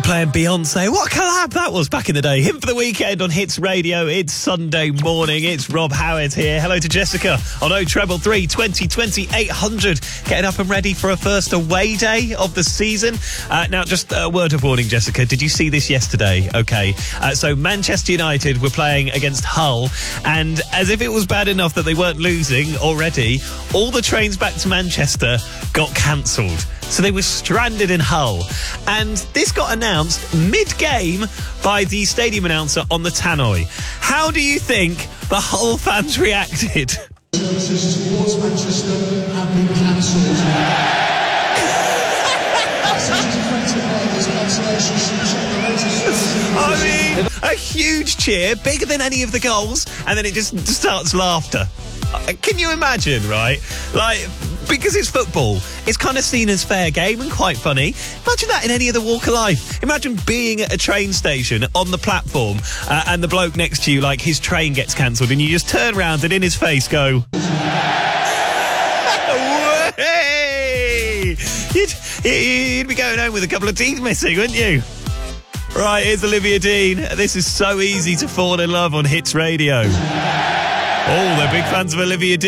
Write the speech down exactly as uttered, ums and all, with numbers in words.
playing Beyonce. What a collab that was back in the day. Him for the Weekend on Hits Radio. It's Sunday morning. It's Rob Howard here. Hello to Jessica on oh treble three, twenty twenty, eight hundred. Getting up and ready for a first away day of the season. Uh, now, just a word of warning, Jessica. Did you see this yesterday? Okay. Uh, so Manchester United were playing against Hull, and as if it was bad enough that they weren't losing already, all the trains back to Manchester got cancelled. So they were stranded in Hull. And this got announced mid-game by the stadium announcer on the tannoy. How do you think the Hull fans reacted? Services towards Manchester have been cancelled. I mean, a huge cheer, bigger than any of the goals, and then it just starts laughter. Can you imagine, right? Like, because it's football, it's kind of seen as fair game and quite funny. Imagine that in any other walk of life. Imagine being at a train station on the platform uh, and the bloke next to you, like, his train gets cancelled, and you just turn around and in his face go... Way! You'd, you'd be going home with a couple of teeth missing, wouldn't you? Right, here's Olivia Dean. This is So Easy to Fall in Love on Hits Radio. Oh, they're big fans of Olivia Dean.